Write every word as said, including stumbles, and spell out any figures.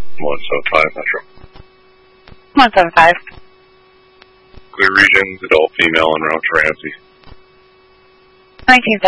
one seven five Metro. one seven five. Clear regions, adult female, en route to Ramsey. nineteen